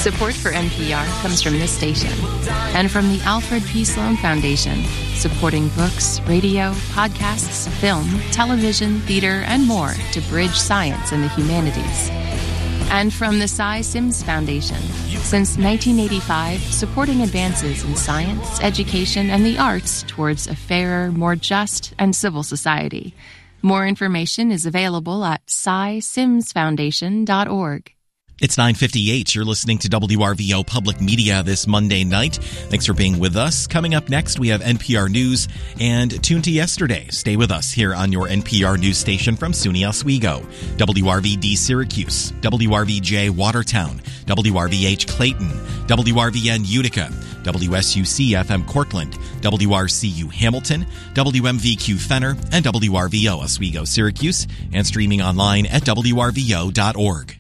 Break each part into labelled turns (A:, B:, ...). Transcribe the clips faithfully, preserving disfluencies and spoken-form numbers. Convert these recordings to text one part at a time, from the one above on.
A: Support for N P R comes from this station and from the Alfred P. Sloan Foundation, supporting books, radio, podcasts, film, television, theater, and more to bridge science and the humanities. And from the Cy Sims Foundation, since nineteen eighty-five, supporting advances in science, education, and the arts towards a fairer, more just, and civil society. More information is available at cy sims foundation dot org.
B: It's nine fifty-eight. You're listening to W R V O Public Media this Monday night. Thanks for being with us. Coming up next, we have N P R News and Tune to Yesterday. Stay with us here on your N P R News station from SUNY Oswego, W R V D Syracuse, W R V J Watertown, W R V H Clayton, W R V N Utica, W S U C F M Cortland, W R C U Hamilton, W M V Q Fenner, and W R V O Oswego Syracuse, and streaming online at W R V O dot org.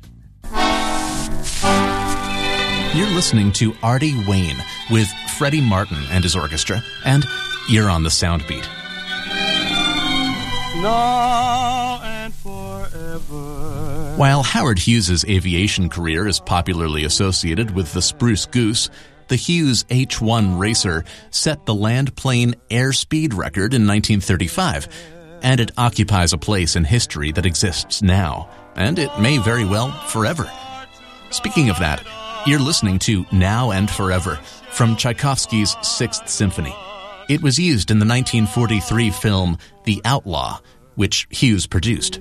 C: You're listening to Artie Wayne with Freddie Martin and his orchestra, and you're on the Soundbeat.
D: Now and forever.
C: While Howard Hughes' aviation career is popularly associated with the Spruce Goose, the Hughes H one Racer set the land plane airspeed record in nineteen thirty-five, and it occupies a place in history that exists now, and it may very well forever. Speaking of that, you're listening to Now and Forever from Tchaikovsky's Sixth Symphony. It was used in the nineteen forty-three film The Outlaw, which Hughes produced.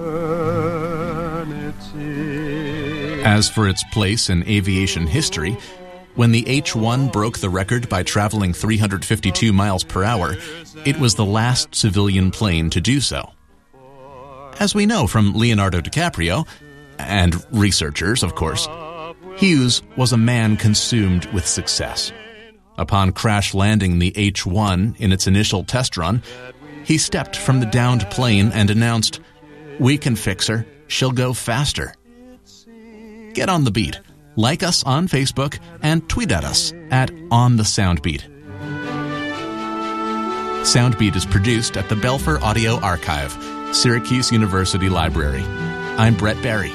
C: As for its place in aviation history, when the H one broke the record by traveling three hundred fifty-two miles per hour, it was the last civilian plane to do so. As we know from Leonardo DiCaprio, and researchers, of course, Hughes was a man consumed with success. Upon crash landing the H one in its initial test run, he stepped from the downed plane and announced, "We can fix her. She'll go faster." Get on the beat. Like us on Facebook and tweet at us at On the Soundbeat. Soundbeat is produced at the Belfer Audio Archive, Syracuse University Library. I'm Brett Barry.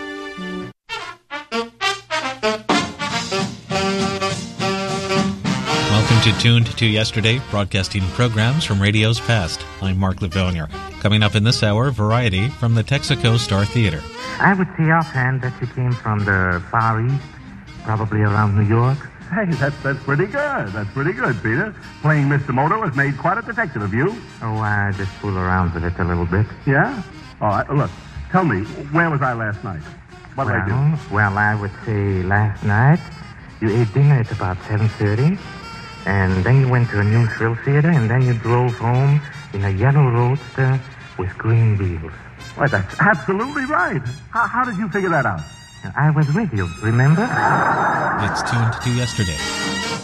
E: Welcome to Tuned to Yesterday, broadcasting programs from radio's past. I'm Mark Livonia. Coming up in this hour, variety from the Texaco Star Theater.
F: I would say offhand that you came from the Far East, probably around New York.
G: Hey, that's that's pretty good. That's pretty good, Peter. Playing Mister Moto has made quite a detective of you.
F: Oh, I just fool around with it a little bit.
G: Yeah? All right, look, tell me, where was I last night? What
F: well,
G: did I do?
F: Well, I would say last night you ate dinner at about seven thirty, and then you went to a new thrill theater, and then you drove home in a yellow roadster with green wheels.
G: Why, that's absolutely right. How, how did you figure that out?
F: I was with you, remember?
E: It's Tuned to Yesterday.